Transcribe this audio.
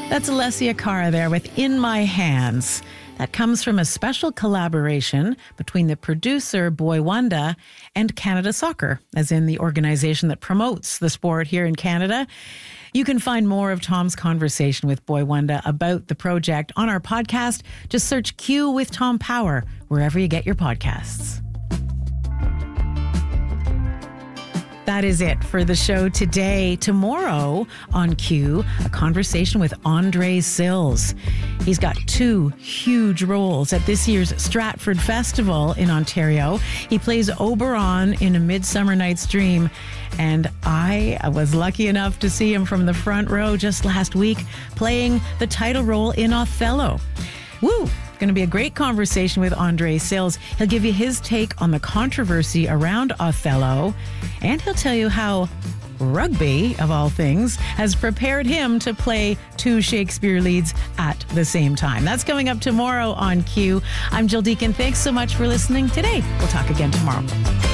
That's Alessia Cara there with In My Hands. That comes from a special collaboration between the producer Boi-1da and Canada Soccer, as in the organization that promotes the sport here in Canada. You can find more of Tom's conversation with Boi-1da about the project on our podcast. Just search Q with Tom Power wherever you get your podcasts. That is it for the show today. Tomorrow on Q, a conversation with Andre Sills. He's got 2 huge roles at this year's Stratford Festival in Ontario. He plays Oberon in A Midsummer Night's Dream, and I was lucky enough to see him from the front row just last week playing the title role in Othello. Woo! Going to be a great conversation with Andre Sills. He'll give you his take on the controversy around Othello, and he'll tell you how rugby, of all things, has prepared him to play 2 Shakespeare leads at the same time. That's coming up tomorrow on Q. I'm Jill Deacon. Thanks so much for listening today. We'll talk again tomorrow.